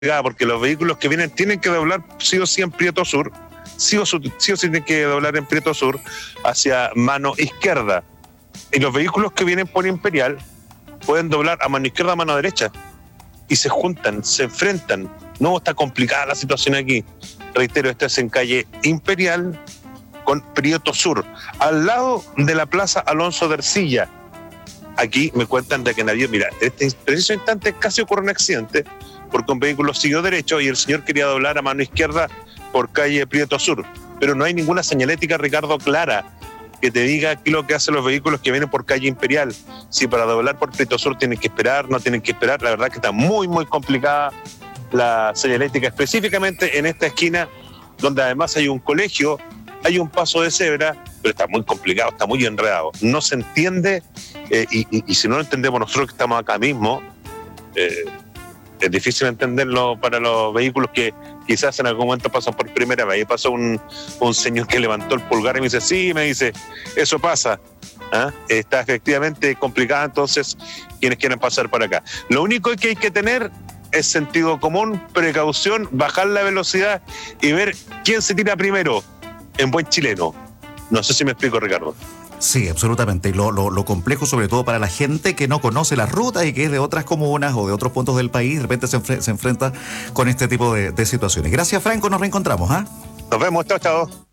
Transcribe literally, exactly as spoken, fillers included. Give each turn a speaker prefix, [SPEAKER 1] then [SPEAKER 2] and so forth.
[SPEAKER 1] porque los vehículos que vienen tienen que doblar sí o sí en Prieto Sur, sí o, sí, sí o sí tienen que doblar en Prieto Sur hacia mano izquierda. Y los vehículos que vienen por Imperial pueden doblar a mano izquierda, a mano derecha. Y se juntan, se enfrentan. No, está complicada la situación aquí. Reitero, esto es en calle Imperial con Prieto Sur, al lado de la Plaza Alonso de Ercilla. Aquí me cuentan de que nadie, mira, en este preciso instante casi ocurre un accidente porque un vehículo siguió derecho y el señor quería doblar a mano izquierda por calle Prieto Sur. Pero no hay ninguna señalética, Ricardo, clara que te diga qué es lo que hacen los vehículos que vienen por calle Imperial. Si para doblar por Prieto Sur tienen que esperar, no tienen que esperar. La verdad que está muy, muy complicada la señalética, específicamente en esta esquina, donde además hay un colegio, hay un paso de cebra, pero está muy complicado, está muy enredado. No se entiende, eh, y, y, y si no lo entendemos nosotros que estamos acá mismo, eh, es difícil entenderlo para los vehículos que quizás en algún momento pasan por primera vez. Ahí pasó un, un señor que levantó el pulgar y me dice, sí, me dice, eso pasa. ¿Ah? Está efectivamente complicada, entonces quienes quieran pasar por acá. Lo único que hay que tener es sentido común, precaución, bajar la velocidad y ver quién se tira primero, en buen chileno. No sé si me explico, Ricardo.
[SPEAKER 2] Sí, absolutamente. Y lo, lo, lo complejo, sobre todo para la gente que no conoce la ruta y que es de otras comunas o de otros puntos del país, de repente se, enfre- se enfrenta con este tipo de, de situaciones. Gracias, Franco. Nos reencontramos. ¿Ah?
[SPEAKER 1] Nos vemos. Chao, chao.